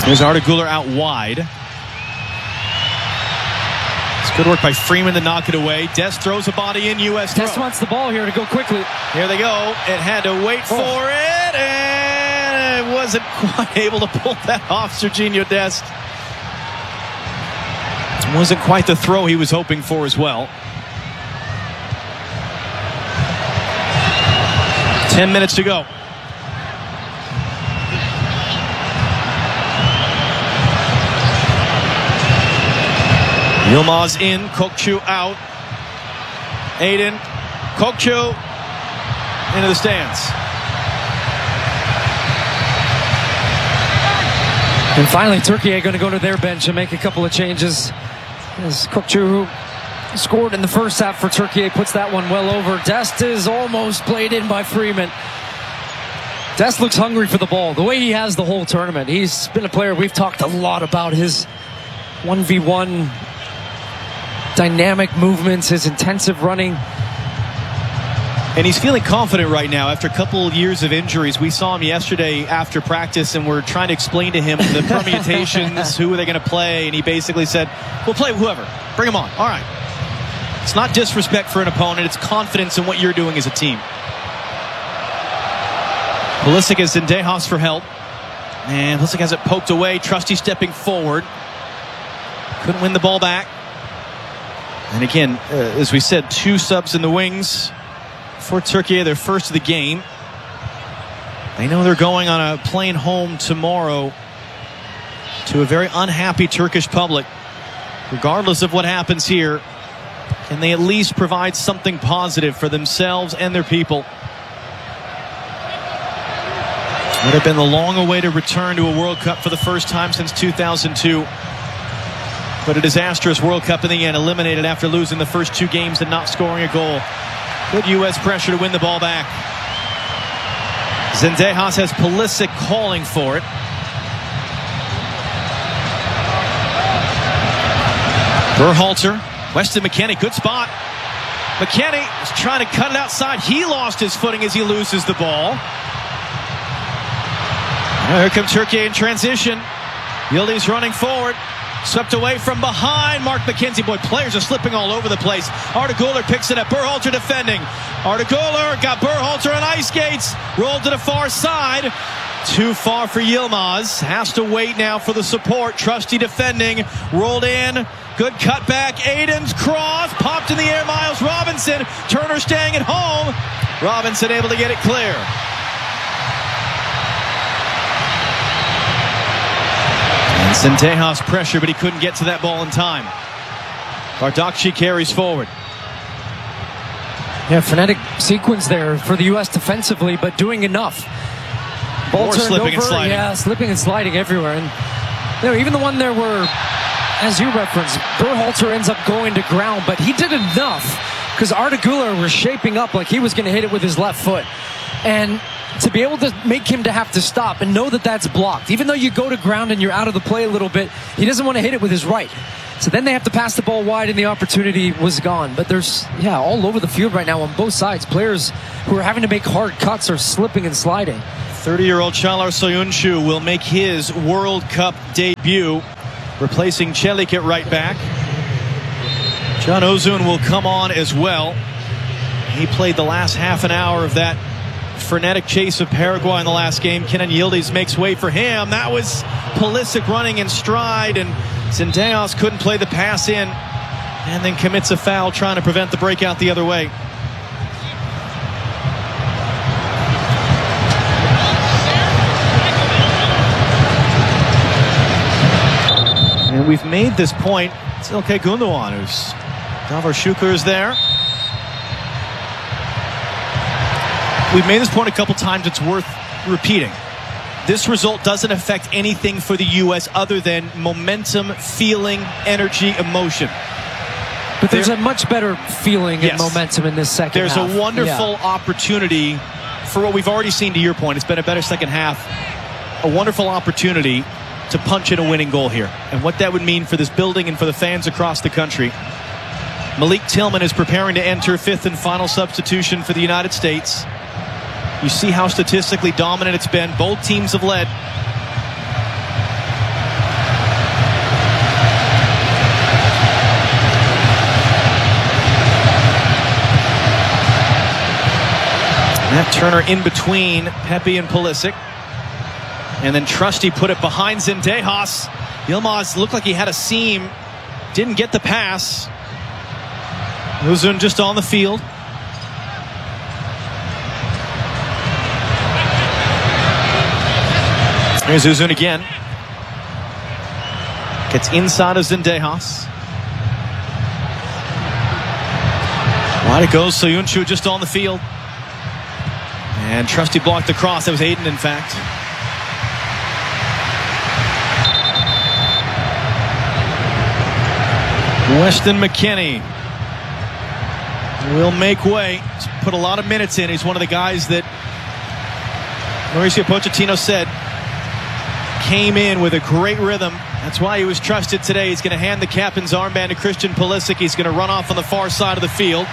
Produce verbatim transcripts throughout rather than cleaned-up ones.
Here's Arda Güler out wide. It's good work by Freeman to knock it away. Dest throws a body in. U S throw. Dest wants the ball here to go quickly. Here they go. It had to wait oh. for it, and it wasn't quite able to pull that off. Sergiño Dest. It wasn't quite the throw he was hoping for as well. Ten minutes to go. Yilmaz in, Kokçu out. Aydın, Kokçu into the stands. And finally, Turkey are going to go to their bench and make a couple of changes. As Kokçu, who scored in the first half for Turkey, puts that one well over. Dest is almost played in by Freeman. Dest looks hungry for the ball, the way he has the whole tournament. He's been a player we've talked a lot about, his one v one dynamic movements, his intensive running. And he's feeling confident right now after a couple of years of injuries. We saw him yesterday after practice, and we're trying to explain to him the permutations, who are they going to play, and he basically said, we'll play whoever. Bring them on. All right. It's not disrespect for an opponent. It's confidence in what you're doing as a team. Pulisic is Zendejas for help. And Pulisic has it poked away. Trusty stepping forward. Couldn't win the ball back. And again, uh, as we said, two subs in the wings for Turkey, their first of the game. They know they're going on a plane home tomorrow to a very unhappy Turkish public. Regardless of what happens here, can they at least provide something positive for themselves and their people? Would have been the long-awaited return to a World Cup for the first time since two thousand two. But a disastrous World Cup in the end, eliminated after losing the first two games and not scoring a goal. Good U S pressure to win the ball back. Zendejas has Pulisic calling for it. Berhalter, Weston McKennie, good spot. McKennie is trying to cut it outside. He lost his footing as he loses the ball. Now here comes Turkey in transition. Yildiz running forward. Swept away from behind. Mark McKenzie. Boy, players are slipping all over the place. Arda Güler picks it up. Berhalter defending. Arda Güler got Berhalter on ice skates. Rolled to the far side. Too far for Yilmaz. Has to wait now for the support. Trusty defending. Rolled in. Good cutback. Aydın's cross. Popped in the air. Miles Robinson. Turner staying at home. Robinson able to get it clear. Zendejas pressure, but he couldn't get to that ball in time. Bardakci carries forward. Yeah, frenetic sequence there for the U S defensively, but doing enough. Ball More turned slipping over, and sliding. Yeah, slipping and sliding everywhere. And you know, even the one there where, as you referenced, Berhalter ends up going to ground, but he did enough because Arda Güler was shaping up like he was going to hit it with his left foot. And to be able to make him to have to stop and know that that's blocked. Even though you go to ground and you're out of the play a little bit, he doesn't want to hit it with his right. So then they have to pass the ball wide and the opportunity was gone. But there's, yeah, all over the field right now on both sides. Players who are having to make hard cuts are slipping and sliding. thirty-year-old Çağlar Söyüncü will make his World Cup debut, replacing Çelik at right back. Can Özün will come on as well. He played the last half an hour of that frenetic chase of Paraguay in the last game. Kenan Yildiz makes way for him. That was Pulisic running in stride, and Zendejas couldn't play the pass in, and then commits a foul trying to prevent the breakout the other way. And we've made this point. It's İlkay Gündoğan who's Davor Şuker is there. We've made this point a couple times. It's worth repeating. This result doesn't affect anything for the U S other than momentum, feeling, energy, emotion. But there's there, a much better feeling yes, and momentum in this second there's half. There's a wonderful yeah. opportunity for what we've already seen, to your point. It's been a better second half. A wonderful opportunity to punch in a winning goal here. And what that would mean for this building and for the fans across the country. Malik Tillman is preparing to enter fifth and final substitution for the United States. You see how statistically dominant it's been. Both teams have led. Matt Turner in between Pepi and Pulisic. And then Trusty put it behind Zendejas. Yilmaz looked like he had a seam. Didn't get the pass. Uzun just on the field. Here's Uzun again. Gets inside of Zendejas. Wide it goes. Soyuncu just on the field. And Trusty blocked the cross. That was Aiden, in fact. Weston McKennie will make way. He's put a lot of minutes in. He's one of the guys that Mauricio Pochettino said came in with a great rhythm. That's why he was trusted today. He's going to hand the captain's armband to Christian Pulisic. He's going to run off on the far side of the field.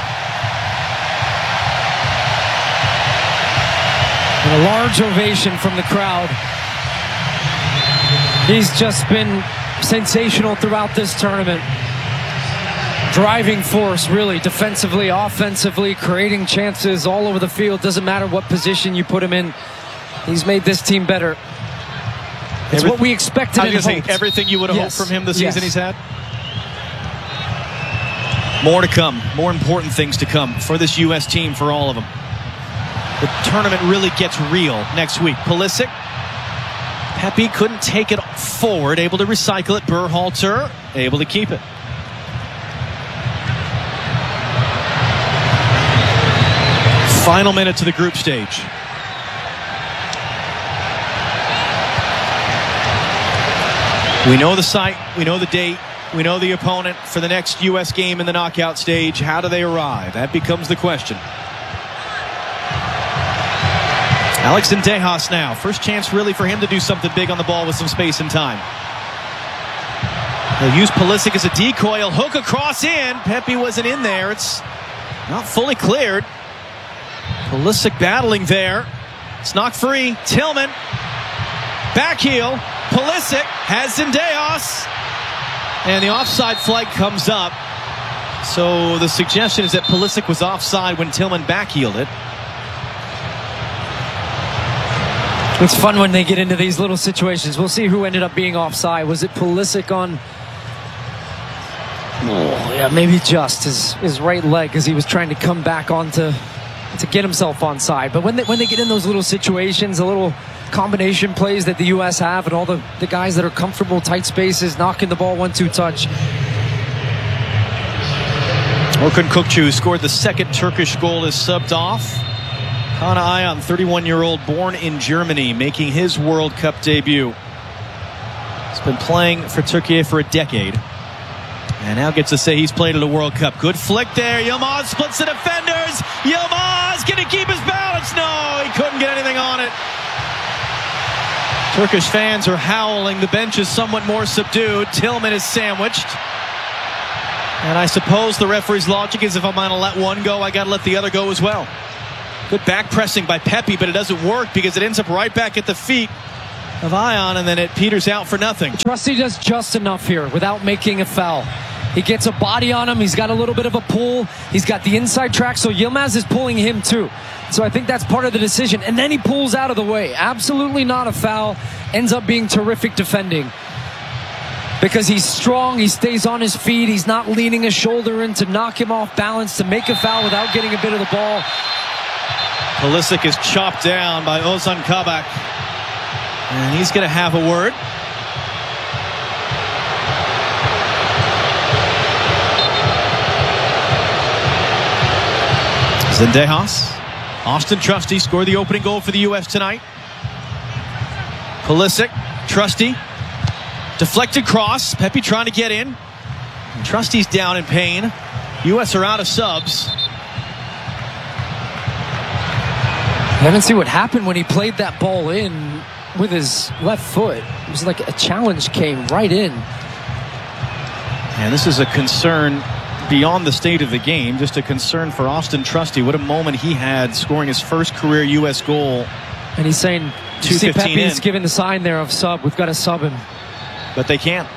And a large ovation from the crowd. He's just been sensational throughout this tournament. Driving force, really, defensively, offensively, creating chances all over the field. Doesn't matter what position you put him in. He's made this team better. It's Every, what we expected and hoped. Say, everything you would have yes. hoped from him the season yes. he's had. More to come. More important things to come for this U S team, for all of them. The tournament really gets real next week. Pulisic. Pepi couldn't take it forward. Able to recycle it. Berhalter able to keep it. Final minute to the group stage. We know the site, we know the date, we know the opponent for the next U S game in the knockout stage. How do they arrive? That becomes the question. Alex Zendejas now. First chance really for him to do something big on the ball with some space and time. He'll use Pulisic as a decoy. He'll hook across in. Pepi wasn't in there. It's not fully cleared. Pulisic battling there. It's knocked free. Tillman. Back heel. Pulisic has Zendejas. And the offside flag comes up. So the suggestion is that Pulisic was offside when Tillman backheeled it. It's fun when they get into these little situations. We'll see who ended up being offside. Was it Pulisic on... Oh, yeah, maybe just his, his right leg as he was trying to come back onto... to get himself onside. But when they, when they get in those little situations, the little combination plays that the U S have, and all the, the guys that are comfortable, tight spaces, knocking the ball one two touch. Orkun Kökçü scored the second Turkish goal, is subbed off. Kaan Ayhan, thirty-one-year-old, born in Germany, making his World Cup debut. He's been playing for Turkey for a decade. And now gets to say he's played at a World Cup. Good flick there. Yilmaz splits the defenders. Yilmaz, can he keep his balance? No, he couldn't get anything on it. Turkish fans are howling. The bench is somewhat more subdued. Tillman is sandwiched. And I suppose the referee's logic is if I'm going to let one go, I got to let the other go as well. Good back pressing by Pepi, but it doesn't work because it ends up right back at the feet of Ayhan, and then it peters out for nothing. Trusty does just enough here without making a foul. He gets a body on him. He's got a little bit of a pull. He's got the inside track, so Yilmaz is pulling him too. So I think that's part of the decision. And then he pulls out of the way. Absolutely not a foul. Ends up being terrific defending. Because he's strong, he stays on his feet. He's not leaning a shoulder in to knock him off balance, to make a foul without getting a bit of the ball. Pulisic is chopped down by Ozan Kabak. And he's going to have a word. Zendejas. Austin Trusty scored the opening goal for the U S tonight. Pulisic. Trusty. Deflected cross. Pepi trying to get in. Trusty's down in pain. U S are out of subs. I haven't seen what happened when he played that ball in with his left foot. It was like a challenge came right in. And this is a concern beyond the state of the game, just a concern for Austin Trusty. What a moment he had scoring his first career U S goal. And he's saying, you see Pepi's giving the sign there of sub. We've got to sub him. But they can't.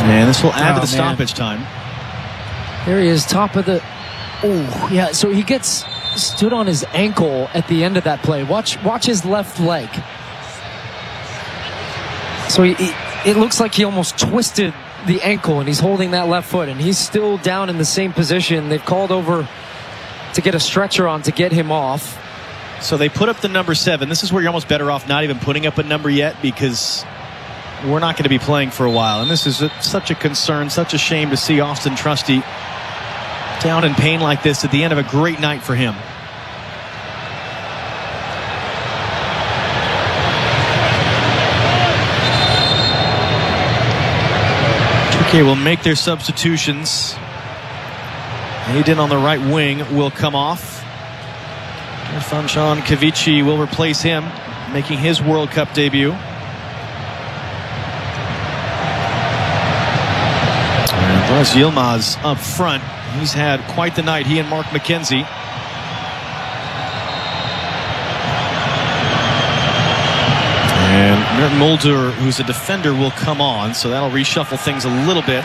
And this will add Oh, to the man. stoppage time. There he is, top of the. Oh, yeah. So he gets stood on his ankle at the end of that play. Watch, watch his left leg. So he, he, it looks like he almost twisted the ankle, and he's holding that left foot, and he's still down in the same position. They've called over to get a stretcher on to get him off. So they put up the number seven. This is where you're almost better off not even putting up a number yet, because we're not going to be playing for a while. And this is a, such a concern, such a shame to see Austin Trusty down in pain like this at the end of a great night for him. Okay, will make their substitutions. Aiden on the right wing will come off. Irfan Kavici will replace him, making his World Cup debut. And Blas Yilmaz up front. He's had quite the night, he and Mark McKenzie. And Mert Mulder, who's a defender, will come on, so that'll reshuffle things a little bit.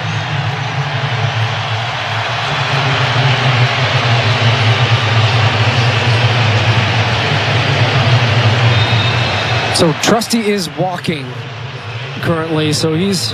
So Trusty is walking currently, so he's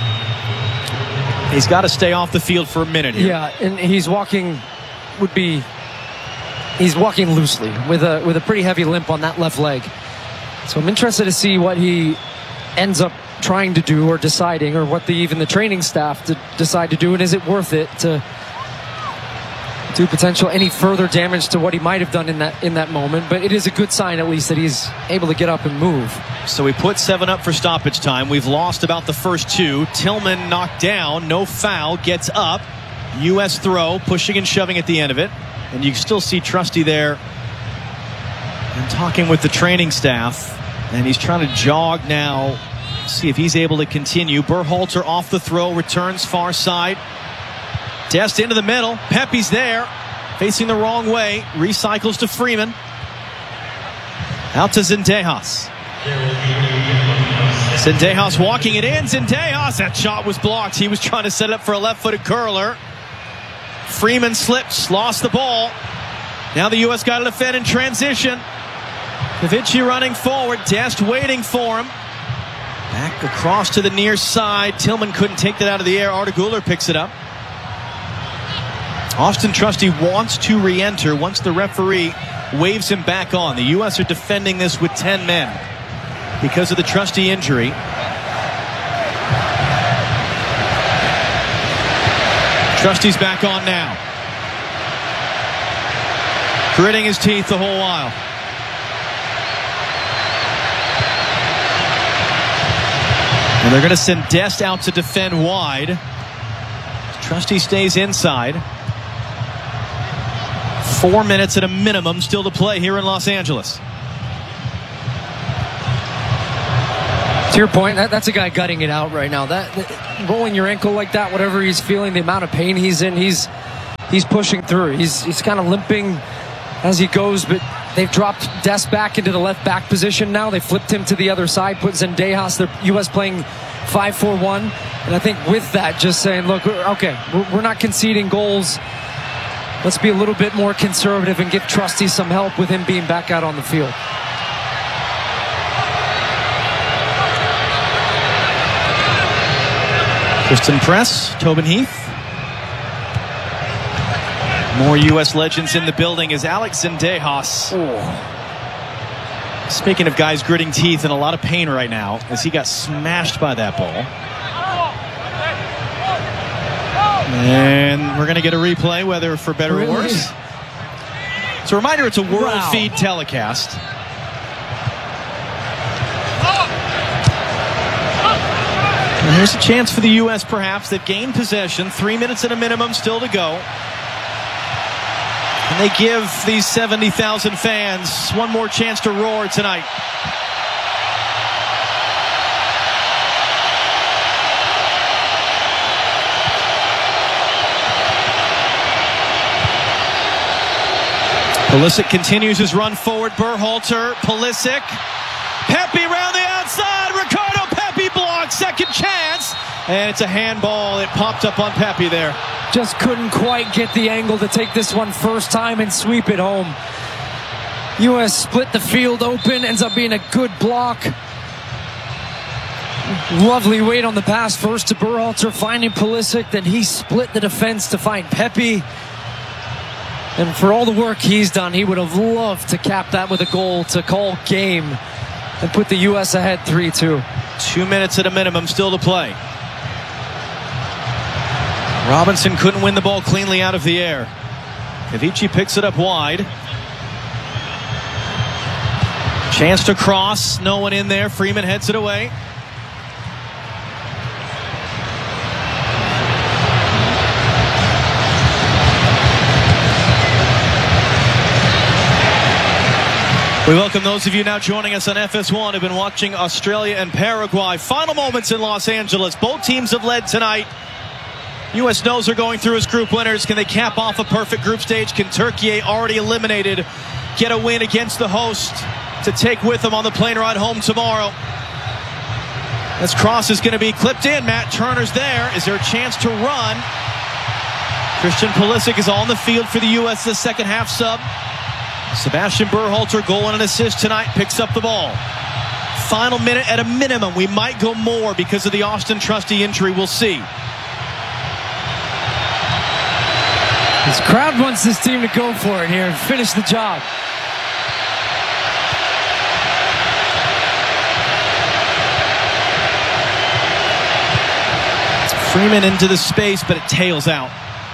He's got to stay off the field for a minute here. yeah, and he's walking would be he's walking loosely with a with a pretty heavy limp on that left leg. So I'm interested to see what he ends up trying to do or deciding, or what the even the training staff to decide to do, and is it worth it to do potential any further damage to what he might have done in that in that moment. But it is a good sign, at least, that he's able to get up and move. So we put seven up for stoppage time. We've lost about the first two. Tillman knocked down, no foul, gets up. U S throw, pushing and shoving at the end of it. And you still see Trusty there and talking with the training staff. And he's trying to jog now, see if he's able to continue. Berhalter off the throw, returns far side. Dest into the middle. Pepe's there, facing the wrong way. Recycles to Freeman. Out to Zendejas. Zendejas walking it in. Zendejas, that shot was blocked. He was trying to set it up for a left-footed curler. Freeman slips, lost the ball. Now the U S got to defend in transition. Kavici running forward. Dest waiting for him. Back across to the near side. Tillman couldn't take that out of the air. Arda Güler picks it up. Austin Trusty wants to re-enter once the referee waves him back on. The U S are defending this with ten men because of the Trusty injury. Trusty's back on now. Gritting his teeth the whole while. And they're going to send Dest out to defend wide. Trusty stays inside. Four minutes at a minimum still to play here in Los Angeles. To your point, that, that's a guy gutting it out right now. That, that rolling your ankle like that, whatever he's feeling, the amount of pain he's in, he's he's pushing through. He's he's kind of limping as he goes, but they've dropped Dest back into the left back position now. They flipped him to the other side, put Zendejas, the U S playing five four one. And I think with that, just saying, look, okay, we're not conceding goals. Let's be a little bit more conservative and give Trusty some help with him being back out on the field. Kristen Press, Tobin Heath. More U S legends in the building as Alex Zendejas. Oh. Speaking of guys gritting teeth in a lot of pain right now, as he got smashed by that ball. And we're going to get a replay, whether for better really? or worse. So a reminder, it's a world Wow. feed telecast. And here's a chance for the U S perhaps that gain possession. Three minutes at a minimum still to go. And they give these seventy thousand fans one more chance to roar tonight. Pulisic continues his run forward. Berhalter, Pulisic. Pepe round the outside. Ricardo Pepe blocks. Second chance. And it's a handball. It popped up on Pepe there. Just couldn't quite get the angle to take this one first time and sweep it home. U S split the field open, ends up being a good block. Lovely weight on the pass first to Berhalter, finding Pulisic, then he split the defense to find Pepe. And for all the work he's done, he would have loved to cap that with a goal to call game and put the U S ahead three two. Two minutes at a minimum still to play. Robinson couldn't win the ball cleanly out of the air. Kavici picks it up wide. Chance to cross. No one in there. Freeman heads it away. We welcome those of you now joining us on F S one who've been watching Australia and Paraguay. Final moments in Los Angeles. Both teams have led tonight. U S knows they're going through as group winners. Can they cap off a perfect group stage? Can Turkey, already eliminated, get a win against the host to take with them on the plane ride home tomorrow? This cross is going to be clipped in. Matt Turner's there. Is there a chance to run? Christian Pulisic is on the field for the U S, the second half sub. Sebastian Berhalter, goal and an assist tonight, picks up the ball. Final minute at a minimum. We might go more because of the Austin Trusty injury. We'll see. This crowd wants this team to go for it here and finish the job. Freeman into the space, but it tails out.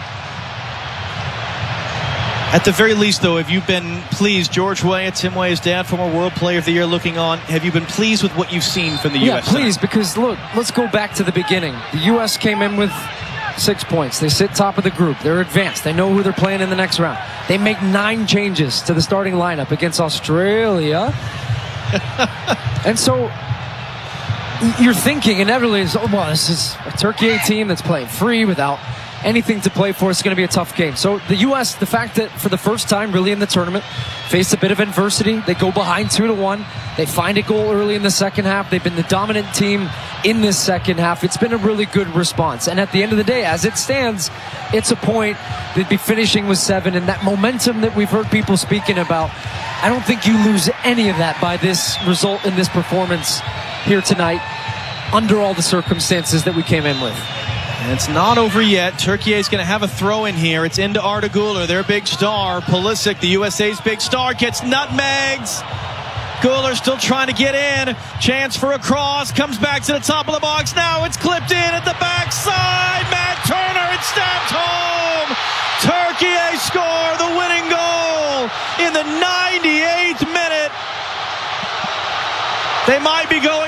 At the very least, though, have you been pleased? George Weah, Tim Weah's dad, former World Player of the Year, looking on. Have you been pleased with what you've seen from the yeah, U S? Yeah, pleased, because, look, let's go back to the beginning. The U S came in with six points. They sit top of the group. They're advanced. They know who they're playing in the next round. They make nine changes to the starting lineup against Australia. And so you're thinking inevitably, oh, well, this is a Turkey A team that's playing free without anything to play for. It's going to be a tough game. So the U S, the fact that for the first time really in the tournament, faced a bit of adversity. They go behind two to one. They find a goal early in the second half. They've been the dominant team in this second half. It's been a really good response. And at the end of the day, as it stands, it's a point. They'd be finishing with seven. And that momentum that we've heard people speaking about, I don't think you lose any of that by this result in this performance here tonight under all the circumstances that we came in with. And it's not over yet. Turkey is going to have a throw in here. It's into Arda Güler, their big star. Pulisic, the U S A's big star, gets nutmegs. Güler still trying to get in. Chance for a cross. Comes back to the top of the box. Now it's clipped in at the backside. Matt Turner, it's stabbed home. Turkey score the winning goal in the ninety-eighth minute. They might be going